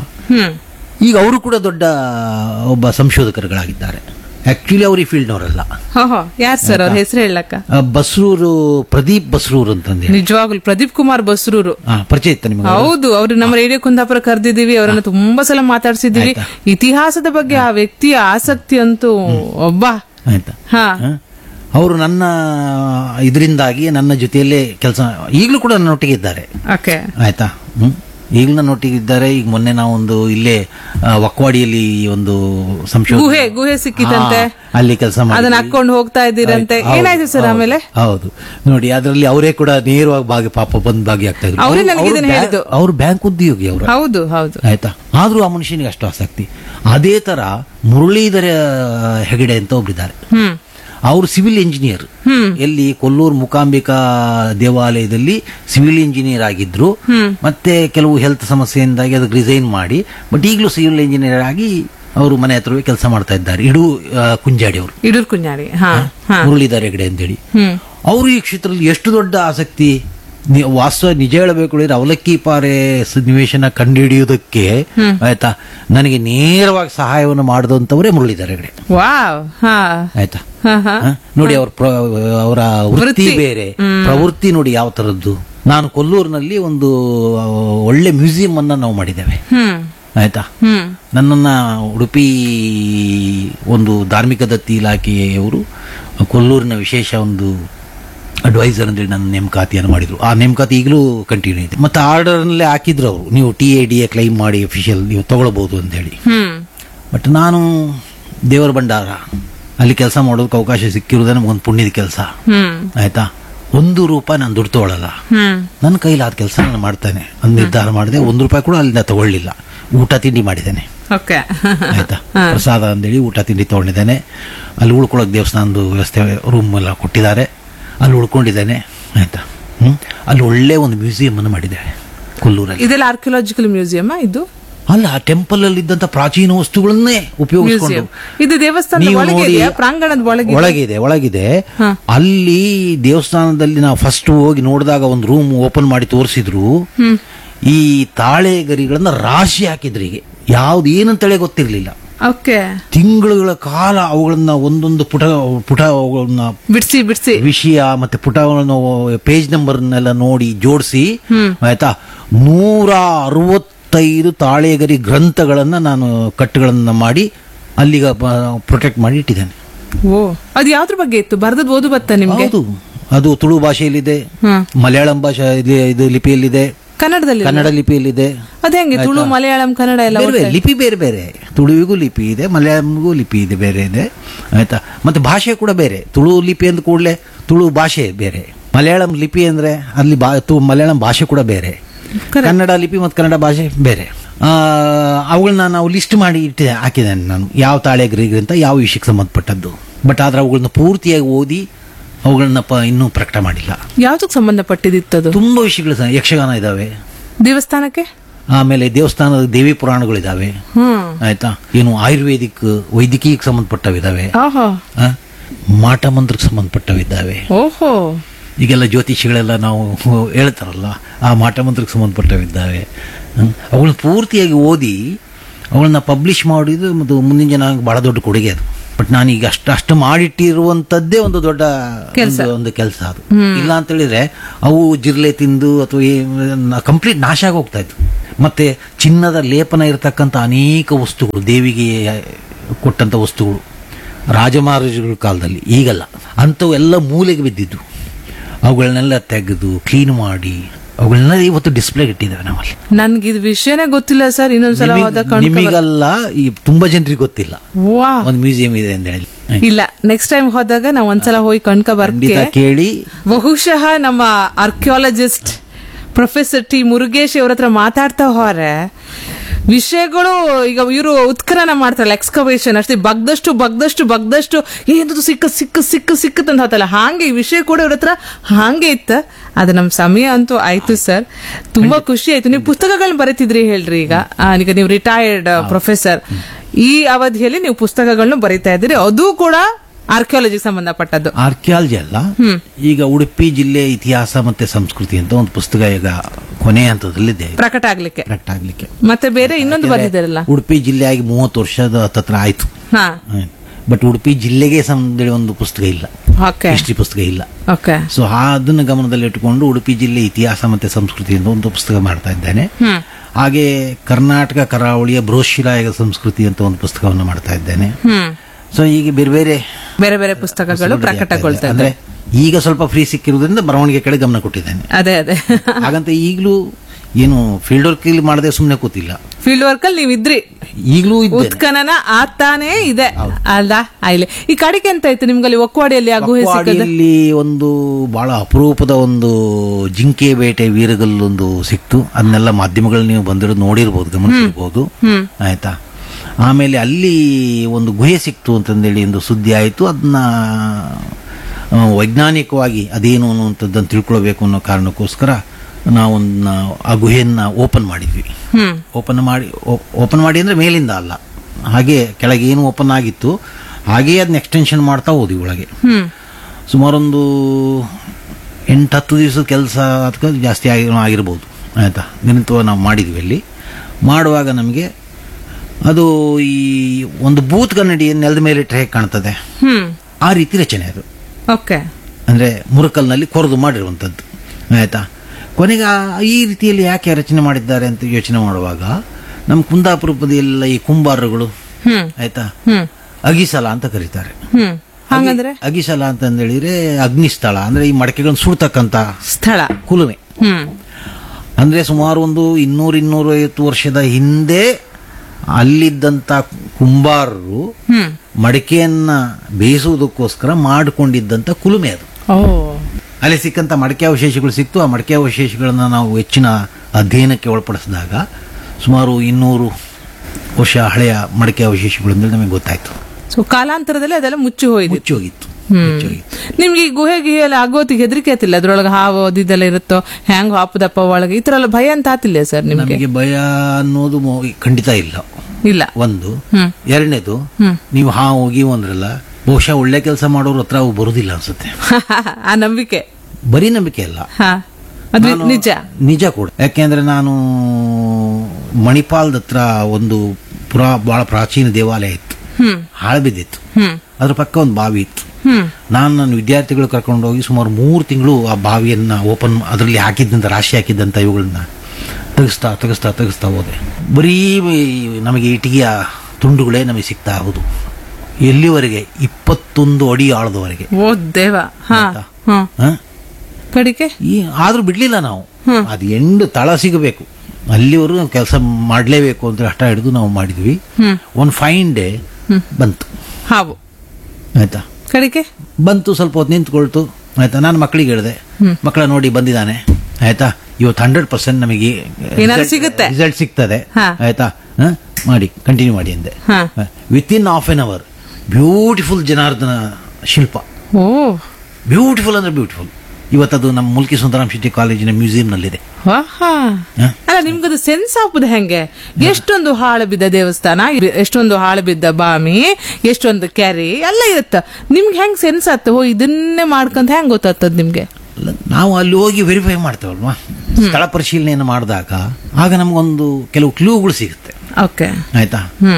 ಈಗ ಅವರು ಕೂಡ ದೊಡ್ಡ ಒಬ್ಬ ಸಂಶೋಧಕರುಗಳಾಗಿದ್ದಾರೆ. ಆಕ್ಚುಲಿ ಅವ್ರ ಈ ಫೀಲ್ಡ್ನವರಲ್ಲ. ಯಾರು ಸರ್ ಅವ್ರ ಹೆಸರು ಹೇಳಕ್ಕ? ಬಸ್ರೂರು, ಪ್ರದೀಪ್ ಬಸ್ರೂರು ಅಂತಂದ್ರೆ. ನಿಜವಾಗ್ಲು ಪ್ರದೀಪ್ ಕುಮಾರ್ ಬಸ್ರೂರು ಪರಿಚಯ ಇತ್ತ ನಿಮಗೆ? ಹೌದು, ಅವ್ರು ನಮ್ಮ ರೇಡಿಯೋ ಕುಂದಾಪುರ ಕರೆದಿದ್ದೀವಿ, ಅವರನ್ನ ತುಂಬಾ ಸಲ ಮಾತಾಡ್ಸಿದ್ದೀವಿ. ಇತಿಹಾಸದ ಬಗ್ಗೆ ಆ ವ್ಯಕ್ತಿಯ ಆಸಕ್ತಿ ಅಂತೂ ಒಬ್ಬ. ಆಯ್ತಾ. ಅವರು ನನ್ನ ಇದರಿಂದಾಗಿ ನನ್ನ ಜೊತೆಯಲ್ಲೇ ಕೆಲಸ ಈಗಲೂ ಕೂಡ ನನ್ನೊಟ್ಟಿಗೆ ಇದ್ದಾರೆ. ಆಯ್ತಾ. ಈಗಲೂ ನನ್ನೊಟ್ಟಿಗೆ ಇದ್ದಾರೆ. ಈಗ ಮೊನ್ನೆ ನಾವೊಂದು ಇಲ್ಲೇ ವಕ್ವಾಡಿಯಲ್ಲಿ ಒಂದು ಸಂಶೋಧನೆ ಗುಹೆ ಸಿಕ್ಕಿತಂತೆ, ಅಲ್ಲಿ ಕೆಲಸ ಮಾಡಿ ಅದನ್ನ ಹಾಕೊಂಡು ಹೋಗ್ತಾ ಇದ್ದೀರಂತೆ. ಏನಾಯ್ತು ಸರ್ ಆಮೇಲೆ? ಹೌದು ನೋಡಿ, ಅದರಲ್ಲಿ ಅವರೇ ಕೂಡ ನೇರವಾಗಿ ಪಾಪ ಬಂದು ಭಾಗಿಯಾಗ್ತಾ ಇದ್ರು. ಅವ್ರು ಬ್ಯಾಂಕ್ ಉದ್ಯೋಗಿ ಅವರು. ಹೌದು ಹೌದು. ಆಯ್ತಾ. ಆದ್ರೂ ಆ ಮನುಷ್ಯನಿಗೆ ಅಷ್ಟು ಆಸಕ್ತಿ. ಅದೇ ತರ ಮುರಳೀಧರ ಹೆಗಡೆ ಅಂತ ಒಬ್ಬರಿದ್ದಾರೆ. ಅವರು ಸಿವಿಲ್ ಇಂಜಿನಿಯರ್. ಎಲ್ಲಿ ಕೊಲ್ಲೂರು ಮೂಕಾಂಬಿಕಾ ದೇವಾಲಯದಲ್ಲಿ ಸಿವಿಲ್ ಇಂಜಿನಿಯರ್ ಆಗಿದ್ರು. ಮತ್ತೆ ಕೆಲವು ಹೆಲ್ತ್ ಸಮಸ್ಯೆಯಿಂದಾಗಿ ಅದಕ್ಕೆ ರಿಸೈನ್ ಮಾಡಿ, ಬಟ್ ಈಗಲೂ ಸಿವಿಲ್ ಇಂಜಿನಿಯರ್ ಆಗಿ ಅವರು ಮನೆ ಹತ್ರವೇ ಕೆಲಸ ಮಾಡ್ತಾ ಇದ್ದಾರೆ. ಕುಂಜಾಡಿ ಅವರು, ಇಡೂರು ಕುಂಜಾಡಿ, ಮುರಳೀಧರ ಹೆಗಡೆ ಅಂತೇಳಿ. ಅವರು ಈ ಕ್ಷೇತ್ರದಲ್ಲಿ ಎಷ್ಟು ದೊಡ್ಡ ಆಸಕ್ತಿ. ವಾಸ್ತವ ನಿಜ ಹೇಳಬೇಕು ಹೇಳಿದ್ರೆ ಅವಲಕ್ಕಿ ಪಾರೆ ಸನ್ನಿವೇಶನ ಕಂಡುಹಿಡಿಯುವುದಕ್ಕೆ ಆಯ್ತಾ ನನಗೆ ನೇರವಾಗಿ ಸಹಾಯವನ್ನು ಮಾಡಿದಂತವರೇ ಮುರಳೀಧರ ಹೆಗಡೆ. ಆಯ್ತಾ. ನೋಡಿ, ಅವರ ವೃತ್ತಿ ಬೇರೆ, ಪ್ರವೃತ್ತಿ ನೋಡಿ ಯಾವ ತರದ್ದು. ನಾನು ಕೊಲ್ಲೂರಿನಲ್ಲಿ ಒಂದು ಒಳ್ಳೆ ಮ್ಯೂಸಿಯಂ ಅನ್ನ ನಾವು ಮಾಡಿದ್ದೇವೆ. ಆಯ್ತಾ. ನನ್ನನ್ನ ಉಡುಪಿ ಒಂದು ಧಾರ್ಮಿಕ ದತ್ತಿ ಇಲಾಖೆಯವರು ಕೊಲ್ಲೂರಿನ ವಿಶೇಷ ಒಂದು ಅಡ್ವೈಸರ್ ಅಂತೇಳಿ ನನ್ನ ನೇಮಕಾತಿಯನ್ನು ಮಾಡಿದ್ರು. ಆ ನೇಮಕಾತಿ ಈಗಲೂ ಕಂಟಿನ್ಯೂ ಇದೆ. ಮತ್ತೆ ಆರ್ಡರ್ನಲ್ಲೇ ಹಾಕಿದ್ರು ಅವರು, ನೀವು TADA ಕ್ಲೈಮ್ ಮಾಡಿ ಅಫಿಷಿಯಲ್ ನೀವು ತಗೊಳ್ಬಹುದು ಅಂತ ಹೇಳಿ. ಬಟ್ ನಾನು ದೇವರ ಭಂಡಾರ ಅಲ್ಲಿ ಕೆಲಸ ಮಾಡೋದಕ್ಕೆ ಅವಕಾಶ ಸಿಕ್ಕಿರೋದೇ ನಮಗೊಂದು ಪುಣ್ಯದ ಕೆಲಸ. ಆಯ್ತಾ. ₹1 ನಾನು ದುಡ್ಡು ತಗೊಳ್ಳಲ್ಲ, ನನ್ನ ಕೈಲಾದ ಕೆಲಸ ನಾನು ಮಾಡ್ತೇನೆ ಅಂತ ನಿರ್ಧಾರ ಮಾಡಿದೆ. ₹1 ಕೂಡ ಅಲ್ಲಿಂದ ತಗೊಳ್ಳಿಲ್ಲ. ಊಟ ತಿಂಡಿ ಮಾಡಿದ್ದೇನೆ. ಆಯ್ತಾ. ಪ್ರಸಾದ ಅಂತೇಳಿ ಊಟ ತಿಂಡಿ ತಗೊಂಡಿದ್ದೇನೆ. ಅಲ್ಲಿ ಉಳ್ಕೊಳ್ಳೋಕೆ ದೇವಸ್ಥಾನದ ವ್ಯವಸ್ಥೆ ರೂಮ್ ಎಲ್ಲ ಕೊಟ್ಟಿದ್ದಾರೆ, ಅಲ್ಲಿ ಉಳ್ಕೊಂಡಿದ್ದೇನೆ. ಆಯ್ತಾ. ಅಲ್ಲಿ ಒಳ್ಳೆ ಒಂದು ಮ್ಯೂಸಿಯಂ ಅನ್ನು ಮಾಡಿದ್ದೇವೆ ಕೊಲ್ಲೂರಲ್ಲಿ. ಇದೆಲ್ಲ ಆರ್ಕಿಯಾಲಜಿಕಲ್ ಮ್ಯೂಸಿಯಂ ಇದು ಅಲ್ಲ, ಟೆಂಪಲ್ ಅಲ್ಲಿ ಇದ್ದಂತ ಪ್ರಾಚೀನ ವಸ್ತುಗಳನ್ನೇ ಉಪಯೋಗಿಸಿಕೊಂಡು. ಇದು ದೇವಸ್ಥಾನದ ಪ್ರಾಂಗಣದ ಒಳಗಿದೆ. ಅಲ್ಲಿ ದೇವಸ್ಥಾನದಲ್ಲಿ ನಾವು ಫಸ್ಟ್ ಹೋಗಿ ನೋಡಿದಾಗ ಒಂದು ರೂಮ್ ಓಪನ್ ಮಾಡಿ ತೋರಿಸಿದ್ರು. ಈ ತಾಳೆ ಗರಿಗಳನ್ನ ರಾಶಿ ಹಾಕಿದ್ರು. ಹೀಗೆ ಯಾವ್ದು ಏನಂತೇಳಿ ಗೊತ್ತಿರ್ಲಿಲ್ಲ. ತಿಂಗಳುಗಳ ಕಾಲ ಅವುಗಳನ್ನ ಒಂದೊಂದು ಪುಟ ಅವುಗಳನ್ನ ಬಿಡಿಸಿ ವಿಷಯ ಮತ್ತೆ ಪುಟಗಳನ್ನು ಪೇಜ್ ನಂಬರ್ನೆಲ್ಲ ನೋಡಿ ಜೋಡಿಸಿ, ಆಯ್ತಾ, 165 ತಾಳೆಗರಿ ಗ್ರಂಥಗಳನ್ನ ನಾನು ಕಟ್ಟುಗಳನ್ನ ಮಾಡಿ ಅಲ್ಲಿಗ ಪ್ರೊಟೆಕ್ಟ್ ಮಾಡಿ ಇಟ್ಟಿದ್ದೇನೆ. ಅದು ಯಾವ್ದ್ರ ಬಗ್ಗೆ ಇತ್ತು? ಬರೆದದ್ದು ಓದು ಬತ್ತ ನಿಮ್ಗೆ? ಅದು ತುಳು ಭಾಷೆಯಲ್ಲಿದೆ, ಮಲಯಾಳಂ ಭಾಷೆ ಇದು ಲಿಪಿಯಲ್ಲಿದೆ, ಕನ್ನಡ ಲಿಪಿಯಲ್ಲಿದೆ. ಅದೇಂಗೆ ತುಳು ಮಲಯಾಳಂ ಕನ್ನಡ ಎಲ್ಲ ಲಿಪಿ ಬೇರೆ ಬೇರೆ. ತುಳುವಿಗೂ ಲಿಪಿ ಇದೆ, ಮಲಯಾಳಂಗೂ ಲಿಪಿ ಇದೆ, ಬೇರೆ ಇದೆ. ಆಯ್ತಾ. ಮತ್ತೆ ಭಾಷೆ ಕೂಡ ಬೇರೆ. ತುಳು ಲಿಪಿ ಅಂದ ಕೂಡಲೇ ತುಳು ಭಾಷೆ ಬೇರೆ, ಮಲಯಾಳಂ ಲಿಪಿ ಅಂದ್ರೆ ಅಲ್ಲಿ ಮಲಯಾಳಂ ಭಾಷೆ ಕೂಡ ಬೇರೆ, ಕನ್ನಡ ಲಿಪಿ ಮತ್ತು ಕನ್ನಡ ಭಾಷೆ ಬೇರೆ. ಅವುಗಳನ್ನ ನಾವು ಲಿಸ್ಟ್ ಮಾಡಿ ಹಾಕಿದ್ದೇನೆ ನಾನು, ಯಾವ ತಾಳೆಗರಿಗಿಂತ ಯಾವ ವಿಷಯಕ್ಕೆ ಸಂಬಂಧಪಟ್ಟದ್ದು. ಬಟ್ ಆದ್ರೆ ಅವುಗಳನ್ನ ಪೂರ್ತಿಯಾಗಿ ಓದಿ ಅವುಗಳನ್ನ ಇನ್ನೂ ಪ್ರಕಟ ಮಾಡಿಲ್ಲ. ಯಾವ್ದಕ್ಕೆ ಸಂಬಂಧಪಟ್ಟಿದ್ದು? ತುಂಬಾ ವಿಷಯಗಳು. ಯಕ್ಷಗಾನ ಇದಾವೆ ದೇವಸ್ಥಾನಕ್ಕೆ, ಆಮೇಲೆ ದೇವಸ್ಥಾನದ ದೇವಿ ಪುರಾಣಗಳಿದಾವೆ. ಆಯ್ತಾ. ಏನು ಆಯುರ್ವೇದಿಕ್ ವೈದ್ಯಕೀಯಕ್ಕೆ ಸಂಬಂಧಪಟ್ಟವಿದಾವೆ, ಮಾಟ ಮಂತ್ರಕ್ಕೆ ಸಂಬಂಧಪಟ್ಟವಿದ್ದಾವೆ. ಈಗೆಲ್ಲ ಜ್ಯೋತಿಷಿಗಳೆಲ್ಲ ನಾವು ಹೇಳ್ತಾರಲ್ಲ, ಆ ಮಾಟ ಮಂತ್ರಕ್ಕೆ ಸಂಬಂಧಪಟ್ಟವಿದ್ದಾವೆ. ಅವುಗಳನ್ನ ಪೂರ್ತಿಯಾಗಿ ಓದಿ ಅವುಗಳನ್ನ ಪಬ್ಲಿಷ್ ಮಾಡಿದ್ದು ಮತ್ತು ಮುಂದಿನ ಜನ ಬಹಳ ದೊಡ್ಡ ಕೊಡುಗೆ ಅದು. ಬಟ್ ನಾನೀಗ ಅಷ್ಟು ಮಾಡಿಟ್ಟಿರುವಂತದ್ದೇ ಒಂದು ದೊಡ್ಡ ಒಂದು ಕೆಲಸ ಅದು. ಇಲ್ಲ ಅಂತ ಹೇಳಿದ್ರೆ ಅವು ಜಿರ್ಲೆ ತಿಂದು ಅಥವಾ ಕಂಪ್ಲೀಟ್ ನಾಶ ಆಗಿ ಹೋಗ್ತಾ ಇತ್ತು. ಮತ್ತೆ ಚಿನ್ನದ ಲೇಪನ ಇರತಕ್ಕಂಥ ಅನೇಕ ವಸ್ತುಗಳು, ದೇವಿಗೆ ಕೊಟ್ಟಂತ ವಸ್ತುಗಳು ರಾಜಮಹಾರಾಜಗಳ ಕಾಲದಲ್ಲಿ, ಈಗಲ್ಲ, ಅಂಥವು ಎಲ್ಲ ಮೂಲೆಗೆ ಬಿದ್ದಿದ್ದು. ಅವುಗಳನ್ನೆಲ್ಲ ತೆಗೆದು ಕ್ಲೀನ್ ಮಾಡಿ ಅವುಗಳನ್ನ ಇವತ್ತು ಡಿಸ್ಪ್ಲೇ ಇಟ್ಟಿದ್ದೇವೆ ನಮ್ಮಲ್ಲಿ. ನನ್ಗೆ ಇದು ವಿಷಯನೇ ಗೊತ್ತಿಲ್ಲ ಸರ್. ಇನ್ನೊಂದ್ಸಲ ಹೋದಾಗ ನಿಮಗಲ್ಲ, ಈ ತುಂಬಾ ಜನರಿಗೆ ಗೊತ್ತಿಲ್ಲ ವಾ ಒಂದು ಮ್ಯೂಸಿಯಂ ಇದೆ ಅಂತ ಹೇಳಿ. ಇಲ್ಲ, ನೆಕ್ಸ್ಟ್ ಟೈಮ್ ಹೋದಾಗ ನಾವು ಒಂದ್ಸಲ ಹೋಗಿ ಖಂಡಿತ ಕೇಳಿ. ಬಹುಶಃ ನಮ್ಮ ಆರ್ಕಿಯಾಲಜಿಸ್ಟ್ ಪ್ರೊಫೆಸರ್ ಟಿ ಮುರುಗೇಶ್ ಅವ್ರ ಹತ್ರ ಮಾತಾಡ್ತಾ ಹೋರೆ ವಿಷಯಗಳು, ಈಗ ಇವರು ಉತ್ಖನನ ಮಾಡ್ತಾರಲ್ಲ, ಎಕ್ಸ್ಕವೇಷನ್, ಅಷ್ಟೇ ಬಗ್ದಷ್ಟು ಏನದು ಸಿಕ್ಕತ್ ಅಂತ ಹೇಳ್ತಲ್ಲ, ಹಾಗೆ ಈ ವಿಷಯ ಕೂಡ ಇವ್ರ ಹತ್ರ ಹಾಗೆ ಇತ್ತ. ಅದು ನಮ್ ಸಮಯ ಅಂತೂ ಆಯ್ತು ಸರ್, ತುಂಬಾ ಖುಷಿ ಆಯ್ತು. ನೀವು ಪುಸ್ತಕಗಳನ್ನ ಬರೀತಿದ್ರಿ ಹೇಳ್ರಿ. ಈಗ ನೀವು ರಿಟೈರ್ಡ್ ಪ್ರೊಫೆಸರ್, ಈ ಅವಧಿಯಲ್ಲಿ ನೀವು ಪುಸ್ತಕಗಳನ್ನು ಬರೀತಾ ಇದ್ದೀರಿ, ಅದು ಕೂಡ ಆರ್ಕಿಯಾಲಜಿಗೆ ಸಂಬಂಧಪಟ್ಟದ್ದು. ಆರ್ಕಿಯಾಲಜಿ ಅಲ್ಲ, ಈಗ ಉಡುಪಿ ಜಿಲ್ಲೆ ಇತಿಹಾಸ ಮತ್ತೆ ಸಂಸ್ಕೃತಿ ಅಂತ ಒಂದು ಪುಸ್ತಕ ಈಗ ಕೊನೆ ಹಂತದಲ್ಲಿದೆ, ಪ್ರಕಟ ಆಗ್ಲಿಕ್ಕೆ. ಮತ್ತೆ ಬೇರೆ ಇನ್ನೊಂದು ಬರೆದಿದ್ದಾರಲ್ಲ, ಉಡುಪಿ ಜಿಲ್ಲೆ ಆಗಿ 30 ವರ್ಷದ ಹತ್ರ ಆಯ್ತು. ಬಟ್ ಉಡುಪಿ ಜಿಲ್ಲೆಗೆ ಸಂಬಂಧ ಒಂದು ಪುಸ್ತಕ ಇಲ್ಲ, ಹಿಸ್ಟ್ರಿ ಪುಸ್ತಕ ಇಲ್ಲ. ಸೊ ಅದನ್ನು ಗಮನದಲ್ಲಿ ಇಟ್ಟುಕೊಂಡು ಉಡುಪಿ ಜಿಲ್ಲೆ ಇತಿಹಾಸ ಮತ್ತೆ ಸಂಸ್ಕೃತಿ ಅಂತ ಒಂದು ಪುಸ್ತಕ ಮಾಡ್ತಾ ಇದ್ದೇನೆ. ಹಾಗೆ ಕರ್ನಾಟಕ ಕರಾವಳಿಯ ಬೃಹಶಿಲಾಯುಗ ಸಂಸ್ಕೃತಿ ಅಂತ ಒಂದು ಪುಸ್ತಕವನ್ನು ಮಾಡ್ತಾ ಇದ್ದೇನೆ. ಸೊ ಈಗ ಬೇರೆ ಬೇರೆ ಪುಸ್ತಕಗಳು ಪ್ರಕಟಗೊಳ್ತಾ ಅಂದ್ರೆ ಈಗ ಸ್ವಲ್ಪ ಫ್ರೀ ಸಿಕ್ಕಿರೋದ್ರಿಂದ ಬರವಣಿಗೆ ಕಡೆ ಗಮನ ಕೊಟ್ಟಿದ್ದೇನೆ. ಅದೇ ಹಾಗಂತ ಈಗಲೂ ಏನು ಫೀಲ್ಡ್ ವರ್ಕ್ ಇಲ್ಲಿ ಮಾಡದೆ ಸುಮ್ಮನೆ ಕೂತಿಲ್ಲ. ಫೀಲ್ಡ್ ವರ್ಕ್ ಅಲ್ಲಿ ನೀವಿದ್ರಿ, ಈಗಲೂ ಉತ್ಖನನ ಆಗ್ತಾನೆ ಇದೆ ಅಲ್ಲ. ಆಯ್ಲೆ ಈ ಕಡೆಗೆ ಅಂತ ಆಯ್ತು ನಿಮ್ಗಲ್ಲಿ ಒಕ್ವಾಡಿಯಲ್ಲಿ ಒಕ್ವಾಡಿಯಲ್ಲಿ ಒಂದು ಬಹಳ ಅಪರೂಪದ ಒಂದು ಜಿಂಕೆ ಬೇಟೆ ವೀರಗಲ್ಲೊಂದು ಸಿಕ್ತು. ಅದನ್ನೆಲ್ಲ ಮಾಧ್ಯಮಗಳಲ್ಲಿ ನೀವು ಬಂದಿರೋದು ನೋಡಿರ್ಬೋದು, ಗಮನಿಸಿರ್ಬೋದು. ಆಯ್ತಾ, ಆಮೇಲೆ ಅಲ್ಲಿ ಒಂದು ಗುಹೆ ಸಿಕ್ತು ಅಂತಂದೇಳಿ ಒಂದು ಸುದ್ದಿ ಆಯಿತು. ಅದನ್ನ ವೈಜ್ಞಾನಿಕವಾಗಿ ಅದೇನು ಅನ್ನುವಂಥದ್ದನ್ನು ತಿಳ್ಕೊಳ್ಬೇಕು ಅನ್ನೋ ಕಾರಣಕ್ಕೋಸ್ಕರ ನಾವೊಂದು ಆ ಗುಹೆಯನ್ನ ಓಪನ್ ಮಾಡಿದ್ವಿ. ಓಪನ್ ಮಾಡಿ ಅಂದ್ರೆ ಮೇಲಿಂದ ಅಲ್ಲ, ಹಾಗೆ ಕೆಳಗೆ ಏನು ಓಪನ್ ಆಗಿತ್ತು ಹಾಗೆ ಅದನ್ನ ಎಕ್ಸ್ಟೆನ್ಷನ್ ಮಾಡ್ತಾ ಹೋದ್ವಿ ಒಳಗೆ. ಸುಮಾರೊಂದು 8-10 ದಿವಸದ ಕೆಲಸ ಅದಕ್ಕೆ ಜಾಸ್ತಿ ಆಗಿರ್ಬೋದು. ಆಯ್ತಾ, ನಿರಂತರವಾಗಿ ನಾವು ಮಾಡಿದ್ವಿ. ಅಲ್ಲಿ ಮಾಡುವಾಗ ನಮಗೆ ಅದು ಈ ಒಂದು ಬೂತ್ ಕನ್ನಡಿ ನೆಲದ ಮೇಲೆ ಇಟ್ಟರೆ ಹೇಗೆ ಕಾಣ್ತದೆ ಆ ರೀತಿ ರಚನೆ ಅದು. ಅಂದ್ರೆ ಮುರಕಲ್ನಲ್ಲಿ ಕೊರೆದು ಮಾಡಿರುವಂಥದ್ದು. ಆಯ್ತಾ, ಕೊನೆಗೆ ಈ ರೀತಿಯಲ್ಲಿ ಯಾಕೆ ರಚನೆ ಮಾಡಿದ್ದಾರೆ ಅಂತ ಯೋಚನೆ ಮಾಡುವಾಗ ನಮ್ಮ ಕುಂದಾಪುರ ಎಲ್ಲ ಈ ಕುಂಬಾರರುಗಳು, ಆಯ್ತಾ, ಅಗಿಸಲ ಅಂತ ಕರೀತಾರೆ. ಅಗಿಸಲ ಅಂತ ಹೇಳಿದ್ರೆ ಅಗ್ನಿಸ್ಥಳ, ಅಂದ್ರೆ ಈ ಮಡಕೆಗಳನ್ನು ಸುಡ್ತಕ್ಕಂತ ಸ್ಥಳ, ಕುಲುಮೆ. ಅಂದ್ರೆ ಸುಮಾರು ಒಂದು 200-250 ವರ್ಷದ ಹಿಂದೆ ಅಲ್ಲಿದ್ದಂತ ಕುಂಬಾರರು ಮಡಿಕೆಯನ್ನ ಬೇಯಿಸುವುದಕ್ಕೋಸ್ಕರ ಮಾಡಿಕೊಂಡಿದ್ದಂತ ಕುಲುಮೆ ಅದು. ಅಲ್ಲಿ ಸಿಕ್ಕಂತ ಮಡಕೆ ಅವಶೇಷಗಳು ಸಿಕ್ತು. ಆ ಮಡಕೆ ಅವಶೇಷಗಳನ್ನ ನಾವು ಹೆಚ್ಚಿನ ಅಧ್ಯಯನಕ್ಕೆ ಒಳಪಡಿಸಿದಾಗ ಸುಮಾರು 200 ವರ್ಷ ಹಳೆಯ ಮಡಕೆ ಅವಶೇಷಗಳು ಅಂದ್ರೆ ನಮಗೆ ಗೊತ್ತಾಯ್ತು. ಸೊ ಕಾಲಾಂತರದಲ್ಲಿ ಅದೆಲ್ಲ ಮುಚ್ಚಿ ಹೋಗಿತ್ತು. ನಿಮ್ಗೆ ಈ ಗುಹೆ ಗಿಹೆಲ್ಲ ಆಗೋತಿಗೆ ಹೆದರಿಕೆ ಆತಿಲ್ಲ? ಅದ್ರೊಳಗೆ ಹಾವು ಅದೆಲ್ಲ ಇರುತ್ತೋ, ಹ್ಯಾಂಗ್ ಹಾಪದಪ್ಪ ಒಳಗೆ, ಈ ತರ ಎಲ್ಲ ಭಯ ಅಂತ ಆತಿಲ್ಲ ಸರ್ ನಿಮ್ಗೆ? ಭಯ ಅನ್ನೋದು ಖಂಡಿತ ಇಲ್ಲ. ಒಂದು ಎರಡನೇದು, ನೀವು ಹೋಗಿ ಅಂದ್ರಲ್ಲ, ಬಹುಶಃ ಒಳ್ಳೆ ಕೆಲಸ ಮಾಡೋರು ಹತ್ರ ಅವು ಬರುದಿಲ್ಲ ಅನ್ಸುತ್ತೆ. ಆ ನಂಬಿಕೆ ಬರೀ ನಂಬಿಕೆ ಅಲ್ಲ, ನಿಜ ಕೂಡ. ಯಾಕೆಂದ್ರೆ ನಾನು ಮಣಿಪಾಲ್ದ ಹತ್ರ ಒಂದು ಬಹಳ ಪ್ರಾಚೀನ ದೇವಾಲಯ ಇತ್ತು, ಹಾಳು ಬಿದ್ದಿತ್ತು. ಅದ್ರ ಪಕ್ಕ ಒಂದು ಬಾವಿ ಇತ್ತು. ನನ್ನ ವಿದ್ಯಾರ್ಥಿಗಳು ಕರ್ಕೊಂಡು ಹೋಗಿ ಸುಮಾರು 3 ತಿಂಗಳು ಆ ಬಾವಿಯನ್ನ ಓಪನ್, ಅದರಲ್ಲಿ ಹಾಕಿದ್ದಂತ ರಾಶಿ ಹಾಕಿದ್ದಂತ ಇವುಗಳನ್ನ ತೆಗೆಸ್ತಾ ಹೋದೆ. ಬರೀ ನಮಗೆ ಇಟ್ಟಿಗೆಯ ತುಂಡುಗಳೇ ನಮಗೆ ಸಿಗ್ತಾ ಹೌದು. ಎಲ್ಲಿವರೆಗೆ? 21 ಅಡಿ ಆಳದವರೆಗೆ. ಓ ದೇವ! ಕಡಿಕೆ ಆದ್ರೂ ಬಿಡ್ಲಿಲ್ಲ ನಾವು. ಅದು ಎಂಡು ತಳ ಸಿಗಬೇಕು ಅಲ್ಲಿವರೆಗೂ ಕೆಲಸ ಮಾಡ್ಲೇಬೇಕು ಅಂತ ಹಠ ಹಿಡಿದು ನಾವು ಮಾಡಿದ್ವಿ. ಒಂದು ಫೈನ್ ಡೇ ಬಂತು ಹಾವು. ಆಯ್ತಾ, ಕಡಿಕೆ ಬಂತು, ಸ್ವಲ್ಪ ಹೊತ್ತು ನಿಂತ್ಕೊಳ್ತು. ಆಯ್ತಾ, ನಾನು ಮಕ್ಕಳಿಗೆ ಹೇಳಿದೆ, ಮಕ್ಕಳ ನೋಡಿ ಬಂದಿದ್ದಾನೆ, ಆಯ್ತಾ, ಇವತ್ತು 100% ನಮಗೆ ರಿಸಲ್ಟ್ ಸಿಗ್ತದೆ, ಆಯ್ತಾ, ಮಾಡಿ ಕಂಟಿನ್ಯೂ ಮಾಡಿ ಅಂದೆ. Within half an hour beautiful Janardhana Shilpa. Beautiful ಅಂದ್ರೆ ಬ್ಯೂಟಿಫುಲ್. ಇವತ್ತದು ನಮ್ಮ ಮುಲ್ಕಿ ಸುಂದರಾಮ್ ಶೆಟ್ಟಿ ಕಾಲೇಜಿನ ಮ್ಯೂಸಿಯಂ ನಲ್ಲಿದೆ. ಅಲ್ಲ, ನಿಮ್ಗದು ಸೆನ್ಸ್ ಆಗುದು ಹೆಂಗೆ? ಎಷ್ಟೊಂದು ಹಾಳು ಬಿದ್ದ ದೇವಸ್ಥಾನ, ಎಷ್ಟೊಂದು ಹಾಳು ಬಿದ್ದ ಬಾಮಿ, ಎಷ್ಟೊಂದು ಕೆರೆ ಎಲ್ಲ ಇರುತ್ತ. ನಿಮ್ಗೆ ಹೆಂಗ್ ಸೆನ್ಸ್ ಆತ? ಇದನ್ನೇ ಮಾಡ್ಕೊಂತ ಹೆಂಗ್ ಗೊತ್ತಾಗ್ತದ ನಿಮ್ಗೆ? ನಾವು ಅಲ್ಲಿ ಹೋಗಿ ವೆರಿಫೈ ಮಾಡ್ತೇವಲ್ವಾ, ಸ್ಥಳ ಪರಿಶೀಲನೆಯನ್ನು ಮಾಡಿದಾಗ ಆಗ ನಮ್ಗೊಂದು ಕೆಲವು ಕ್ಲೂಗಳು ಸಿಗುತ್ತೆ. ಆಯ್ತಾ,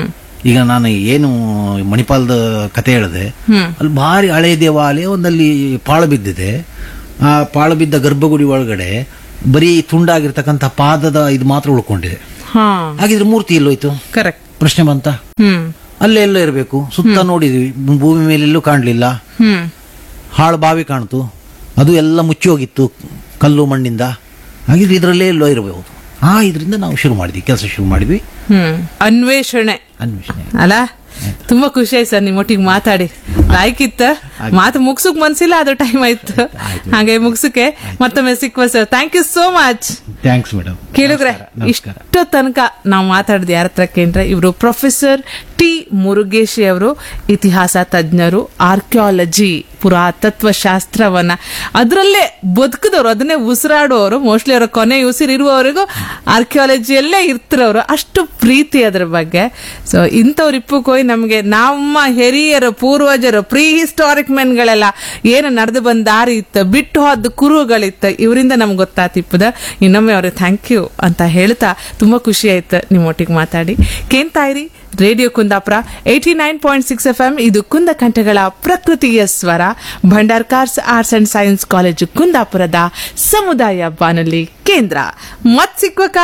ಈಗ ನಾನು ಏನು ಮಣಿಪಾಲದ ಕತೆ ಹೇಳಿದೆ, ಅಲ್ಲಿ ಭಾರಿ ಹಳೆ ದೇವಾಲಯ ಒಂದಲ್ಲಿ ಪಾಳು ಬಿದ್ದಿದೆ. ಆ ಪಾಳು ಬಿದ್ದ ಗರ್ಭಗುಡಿ ಒಳಗಡೆ ಬರೀ ತುಂಡಾಗಿರ್ತಕ್ಕಂಥ ಪಾದದ ಇದು ಮಾತ್ರ ಉಳ್ಕೊಂಡಿದೆ. ಹಾ ಹಾಗಿದ್ರೆ ಮೂರ್ತಿ ಎಲ್ಲೋಯ್ತು? ಕರೆಕ್ಟ್ ಪ್ರಶ್ನೆ ಬಂತ. ಅಲ್ಲೇ ಎಲ್ಲೋ ಇರಬೇಕು. ಸುತ್ತ ನೋಡಿದ್ವಿ, ಭೂಮಿ ಮೇಲೆಲ್ಲೂ ಕಾಣಲಿಲ್ಲ. ಹಾಳು ಬಾವಿ ಕಾಣ್ತು, ಅದು ಎಲ್ಲ ಮುಚ್ಚಿ ಹೋಗಿತ್ತು ಕಲ್ಲು ಮಣ್ಣಿಂದ. ಹಾಗಿದ್ರೆ ಇದರಲ್ಲೇ ಎಲ್ಲೋ ಇರಬಹುದು. ಇದರಿಂದ ನಾವು ಕೆಲಸ ಶುರು ಮಾಡಿದ್ವಿ. ಅನ್ವೇಷಣೆ ಅಲ್ಲ. ತುಂಬಾ ಖುಷಿ ಆಯ್ತು ಸರ್ ನಿಮ್ಮೊಟ್ಟಿಗೆ ಮಾತಾಡಿ. ಆಯ್ಕಿತ್ತ ಮಾತು ಮುಗ್ಸಕ್ ಮನ್ಸಿಲ್ಲ, ಅದು ಟೈಮ್ ಆಯ್ತು. ಹಾಗೆ ಮುಗ್ಸಕ್ಕೆ ಮತ್ತೊಮ್ಮೆ ಸಿಕ್ಕುವ sir. Thank you so much. Thanks madam. ಕೇಳಿದ್ರೆ ಇಷ್ಟು ತನಕ ನಾವು ಮಾತಾಡಿದ ಯಾರ ಹತ್ರ ಕೇಂದ್ರ ಇವರು ಪ್ರೊಫೆಸರ್ ಟಿ ಮುರುಗೇಶಿ ಅವರು, ಇತಿಹಾಸ ತಜ್ಞರು, ಆರ್ಕಿಯಾಲಜಿ ಪುರಾತತ್ವ ಶಾಸ್ತ್ರವನ್ನ ಅದರಲ್ಲೇ ಬದುಕಿದವರು, ಅದನ್ನೇ ಉಸಿರಾಡುವವರು. ಮೋಸ್ಟ್ಲಿ ಅವರ ಕೊನೆ ಉಸಿರಿರುವವರೆಗೂ ಆರ್ಕಿಯಾಲಜಿಯಲ್ಲೇ ಇರ್ತಿರೋರು, ಅಷ್ಟು ಪ್ರೀತಿ ಅದ್ರ ಬಗ್ಗೆ. ಸೊ ಇಂಥವ್ರು ಇಪ್ಪಕ್ಕೋಯ್ ನಮಗೆ ನಮ್ಮ ಹಿರಿಯರು, ಪೂರ್ವಜರು, ಪ್ರೀ ಹಿಸ್ಟಾರಿಕ್ ಮೆನ್ಗಳೆಲ್ಲ ಏನು ನಡೆದು ಬಂದ ದಾರಿ ಇತ್ತು, ಬಿಟ್ಟು ಹೋದ ಕುರುಗಳಿತ್ತು, ಇವರಿಂದ ನಮ್ಗೆ ಗೊತ್ತಾತಿಪ್ಪದ. ಇನ್ನೊಮ್ಮೆ ಅವ್ರಿಗೆ ಥ್ಯಾಂಕ್ ಯು ಅಂತ ಹೇಳ್ತಾ ತುಂಬಾ ಖುಷಿ ಆಯ್ತು ನಿಮ್ಮೊಟ್ಟಿಗೆ ಮಾತಾಡಿ. ಕೇಳ್ತಾಯಿರಿ ರೇಡಿಯೋ ಕುಂದಾಪುರ 89.6 FM. ಇದು ಕುಂದ ಕಂಠಗಳ ಪ್ರಕೃತಿಯ ಸ್ವರ. Bhandarkars arts and science college ಕುಂದಾಪುರದ ಸಮುದಾಯ ಬಾನುಲಿ ಕೇಂದ್ರ. ಮತ್ ಸಿಕ್ವಕ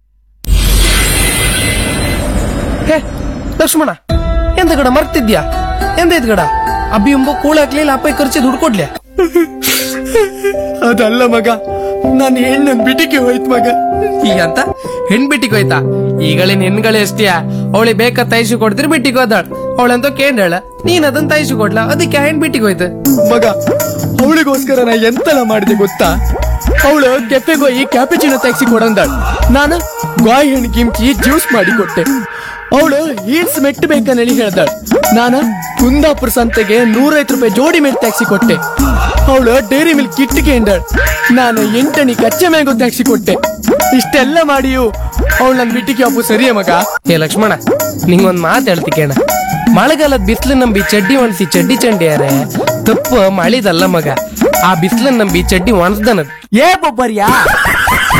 ಲಕ್ಷ್ಮಣ, ಎಂತ ಗಡ ಮರ್ತಿದ್ಯಾ? ಎಂದೈತ್ ಗಡ ಅಬ್ಬಿ ಎಂಬ ಕೂಳಾಕ್ಲಿಲ್ಲ, ಅಪ್ಪ ಖರ್ಚಿ ದುಡ್ಡು ಕೊಡ್ಲಿ. ಅದಲ್ಲ ಮಗ, ನಾನು ಹೆಣ್ಣನ್ ಬಿಟ್ಟಿಗೆ ಹೋಯ್ತು ಮಗ. ಈಗ ಅಂತ ಹೆಣ್ ಬಿಟ್ಟಿಗೆ ಹೋಯ್ತಾ? ಈಗಳಿನ ಹೆಣ್ಗಳೇ ಎಷ್ಟಿಯಾ? ಅವಳಿ ಬೇಕಾದ ತೈಸು ಕೊಡ್ತಿರ್ ಬಿಟ್ಟಿಗೆ ಹೋದಾಳ. ಅವಳಂತ ಕೇಂದ್ರ ನೀನ್ ಅದನ್ನ ತೈಸು ಕೊಡ್ಲ, ಅದಕ್ಕೆ ಹೆಣ್ ಬಿಟ್ಟಿಗೆ ಹೋಯ್ತು ಮಗ. ಅವಳಿಗೋಸ್ಕರ ನಾ ಎಂತೆಲ್ಲ ಮಾಡಿದೆ ಗೊತ್ತಾ? ಅವಳು ಕೆಫೆಗೆ ಹೋಗಿ ಕ್ಯಾಪಿಚಿನೋ ತೆಗ್ಸಿ ಕೊಡಂದಾಳ. ನಾನು ಗಾಯಿ ಹಣ್ಣು ಕಿಮ್ಕಿ ಜ್ಯೂಸ್ ಮಾಡಿ ಕೊಟ್ಟೆ. ಅವಳು ಹೀಲ್ಸ್ ಮೆಟ್ಟು ಬೇಕಂದೇಳಿ ಹೇಳ್ದಾಳ. ನಾನು ಕುಂದಾಪುರ ಸಂತೆಗೆ 150 ರೂಪಾಯಿ ಜೋಡಿ ಮೆಟ್ಟು ಟ್ಯಾಕ್ಸಿ ಕೊಟ್ಟೆ. ಅವಳು ಡೈರಿ ಮಿಲ್ಕ್ ಕಿಟ್ಟಿಗೆ ಎಂದಾಳ. ನಾನು 8 ಕಚ್ಚೆ ಮ್ಯಾಂಗೋ ಟ್ಯಾಕ್ಸಿ ಕೊಟ್ಟೆ. ಇಷ್ಟೆಲ್ಲ ಮಾಡಿಯು ಅವಳು ನನ್ ಬಿಟ್ಟಿಗೆ ಅಪ್ಪು ಸರಿಯೇ ಮಗ? ಏ ಲಕ್ಷ್ಮಣ, ನಿಂಗೊಂದ್ ಮಾತು ಹೇಳ್ತಿ ಕೇಳ. ಮಳೆಗಾಲದ ಬಿಸಿಲು ನಂಬಿ ಚಡ್ಡಿ ಒಣಸಿ ಚಡ್ಡಿ ಚಂಡಿಯಾರೆ ತಪ್ಪು ಮಳಿದಲ್ಲ ಮಗ. ಆ ಬಿಸಿಲನ್ನ ನಂಬಿ ಚಡ್ಡಿ ಒಣಸ್ದನದ್. ಏ ಬೊಬ್ಬರ್ಯಾ